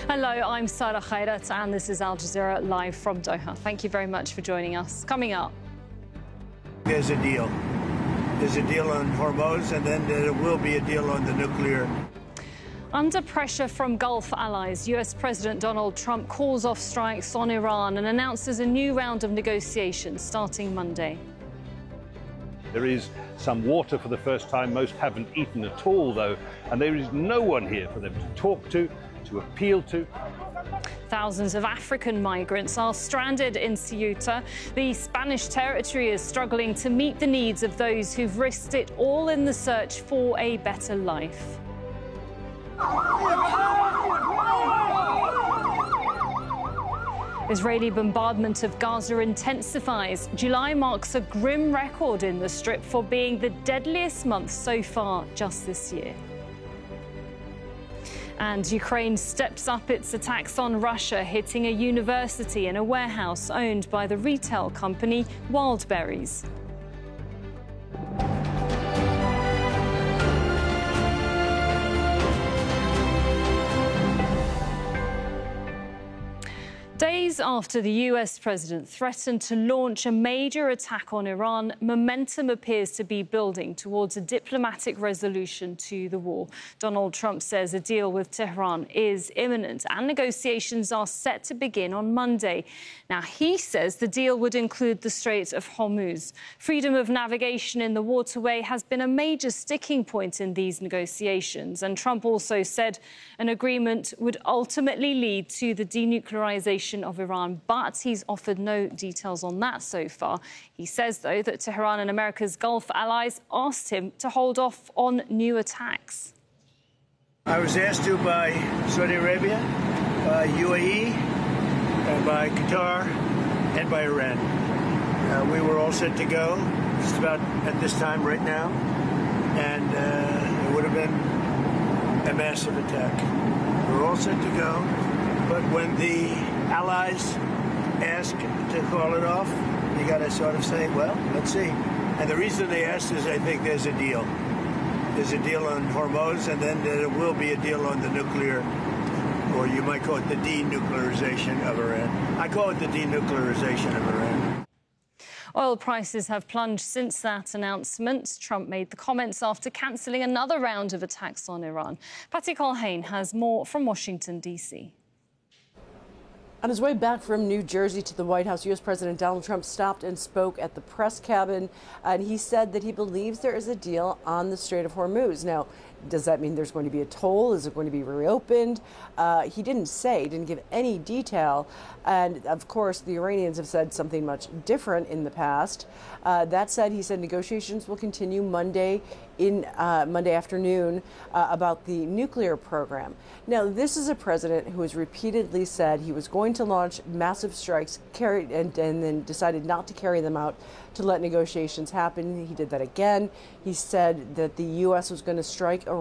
Hello, I'm Sarah Khairat, and this is Al Jazeera live from Doha. Thank you very much for joining us. Coming up. There's a deal. There's a deal on Hormuz, and then there will be a deal on the nuclear. Under pressure from Gulf allies, US President Donald Trump calls off strikes on Iran and announces a new round of negotiations starting Monday. There is some water for the first time. Most haven't eaten at all, though, and there is no one here for them to talk to appeal to. Thousands of African migrants are stranded in Ceuta. The Spanish territory is struggling to meet the needs of those who've risked it all in the search for a better life. Israeli bombardment of Gaza intensifies. July marks a grim record in the Strip for being the deadliest month so far just this year. And Ukraine steps up its attacks on Russia, hitting a university and a warehouse owned by the retail company Wildberries. Days after the US president threatened to launch a major attack on Iran, momentum appears to be building towards a diplomatic resolution to the war. Donald Trump says a deal with Tehran is imminent and negotiations are set to begin on Monday. Now, he says the deal would include the Strait of Hormuz. Freedom of navigation in the waterway has been a major sticking point in these negotiations, and Trump also said an agreement would ultimately lead to the denuclearization of Iran, but he's offered no details on that so far. He says, though, that Tehran and America's Gulf allies asked him to hold off on new attacks. I was asked to by Saudi Arabia, by UAE, by Qatar, and by Iran. We were all set to go just about at this time right now, and it would have been a massive attack. We were all set to go, but when the allies ask to call it off, you got to sort of say, well, let's see. And the reason they asked is I think there's a deal. There's a deal on Hormuz, and then there will be a deal on the nuclear, or you might call it the denuclearization of Iran. I call it the denuclearization of Iran. Oil prices have plunged since that announcement. Trump made the comments after cancelling another round of attacks on Iran. Patty Colhane has more from Washington, D.C. On his way back from New Jersey to the White House, U.S. President Donald Trump stopped and spoke at the press cabin, and he said that he believes there is a deal on the Strait of Hormuz. Now, does that mean there's going to be a toll? Is it going to be reopened? He didn't say, didn't give any detail. And, of course, the Iranians have said something much different in the past. That said, he said negotiations will continue Monday afternoon about the nuclear program. Now, this is a president who has repeatedly said he was going to launch massive strikes, and then decided not to carry them out to let negotiations happen. He did that again. He said that the U.S. was going to strike